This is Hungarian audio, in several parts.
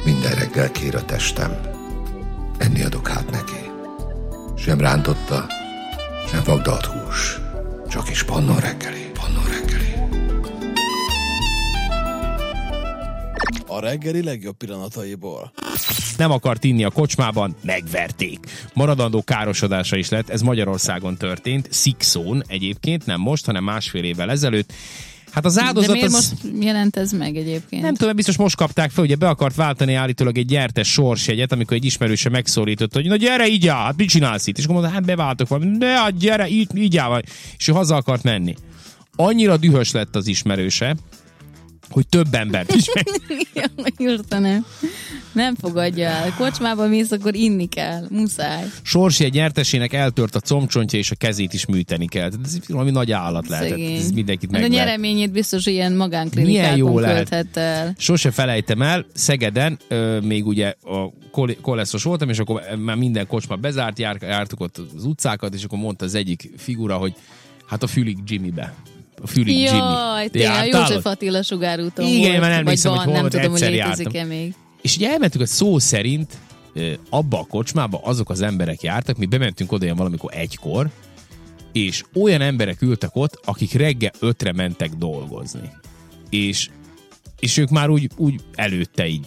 Minden reggel kér a testem, enni adok hát neki. Sem rántotta, sem vagdalt hús, csak is Pannon reggeli, Pannon reggeli. A reggeli legjobb pillanataiból. Nem akart inni a kocsmában, megverték. Maradandó károsodása is lett, ez Magyarországon történt, Szikszón egyébként, nem most, hanem másfél évvel ezelőtt. Hát az áldozat de miért az... most jelent ez meg egyébként? Nem tudom, biztos most kapták fel, ugye be akart váltani állítólag egy gyertes sorsjegyet, amikor egy ismerőse megszólított, hogy na gyere, így áll, hát mit csinálsz itt? És akkor mondta, hát beváltok valami, de hát gyere, így áll. És ő haza akart menni. Annyira dühös lett az ismerőse, hogy több embert is meg... Írtanem. Nem fogadja el. Kocsmába mész, akkor inni kell. Muszáj. Sorsjegy nyertesének eltört a combcsontja, és a kezét is műteni kell. Ez valami nagy állat lehetett. Ez mindenkit meg. A nyereményét biztos ilyen magánklinikákon költhette el. Sose felejtem el, Szegeden még ugye a koleszos voltam, és akkor már minden kocsma bezárt, jártuk ott az utcákat, és akkor mondta az egyik figura, hogy hát a Fülig Jimmybe. A Fülig Jimmy. Jaj, tényleg, József Attila sugárúton volt. Igen, már emlékszem, hogy nem tudom, hogy létezik-e még. És ugye elmentünk, hogy szó szerint abba a kocsmába azok az emberek jártak, mi bementünk oda valamikor 1-kor, és olyan emberek ültek ott, akik reggel 5-re mentek dolgozni. És ők már úgy előtte így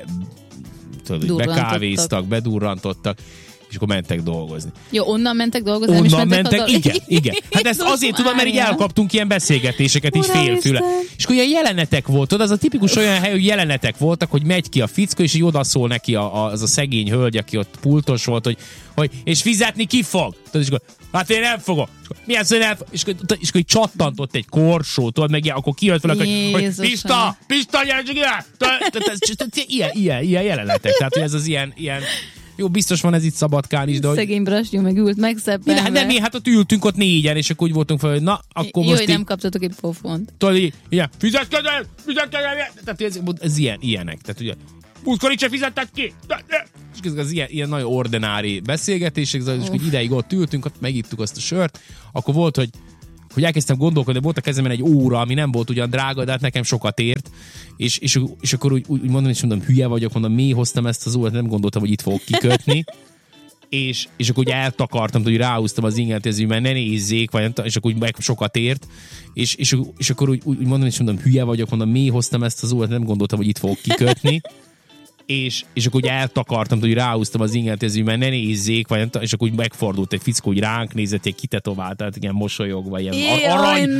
bekávéztak, bedurrantottak, és akkor mentek dolgozni. Jó, onnan mentek dolgozni, nem is mentek igen. Hát ezt azért tudom, mert így elkaptunk ilyen beszélgetéseket így félfüle. És akkor ilyen jelenetek volt, az a tipikus olyan hely, hogy jelenetek voltak, hogy megy ki a fickó, és így odaszól neki az a szegény hölgy, aki ott pultos volt, hogy és fizetni ki fog? És akkor, hát én nem fogom. Mi az, hogy nem fogom? És akkor így csattantott egy korsót, tudod, meg akkor kijött fel, hogy Pista, gyere csak ilyen jelenetek. Tehát, hogy ez az ilyen jó, biztos van ez itt Szabadkán is, de hogy... Szegény Brassnyó meg ült megszeppenve. De mi hát ott ültünk ott 4-en, és akkor úgy voltunk fel, hogy na, akkor most így... nem kaptatok egy pofont. Tudod, ilyen, fizetkedel! Tehát ez ilyenek. Tehát ugye, múltkor itt se fizettek ki! És ez ilyen nagyon ordinári beszélgetések, és hogy ideig ott ültünk, ott megittuk azt a sört, akkor volt, hogy elkezdtem gondolkodni, volt a kezemben egy óra, ami nem volt ugyan drága, de hát nekem sokat ért, és akkor úgy mondom, hülye vagyok, mondom, mi hoztam ezt az órát, nem gondoltam, hogy itt fogok kikötni, és akkor úgy eltakartam, hogy ráhúztam az inget, mert ne nézzék, és akkor úgy sokat ért, és akkor úgy mondom, hülye vagyok, mondom, mi hoztam ezt az órát, nem gondoltam, hogy itt fogok kikötni, és akkor úgy eltakartam, hogy ráhúztam az inget, mert ne nézzék, és akkor úgy megfordult egy fickó, hogy ránk nézett, egy kitetovált, tehát ilyen mosolyogva, ilyen